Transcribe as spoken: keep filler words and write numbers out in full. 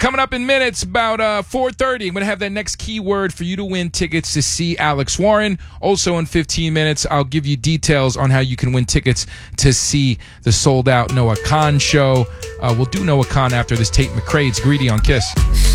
Coming up in minutes, about uh, four thirty, I'm going to have that next keyword for you to win tickets to see Alex Warren. Also in fifteen minutes, I'll give you details on how you can win tickets to see the sold-out Noah Khan show. Uh, we'll do Noah Khan after this. Tate McRae. It's Greedy on Kiss.